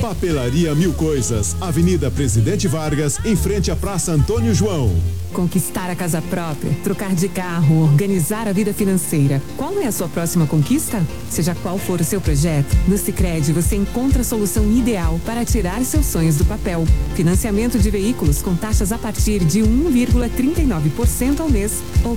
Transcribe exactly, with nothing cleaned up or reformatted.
Papelaria Mil Coisas, Avenida Presidente Vargas, em frente à Praça Antônio João. Conquistar a casa própria, trocar de carro, organizar a vida financeira. Qual é a sua próxima conquista? Seja qual for o seu projeto, no Sicredi você encontra a solução ideal para tirar seus sonhos do papel. Financiamento de veículos com taxas a partir de um vírgula trinta e nove por cento ao mês ou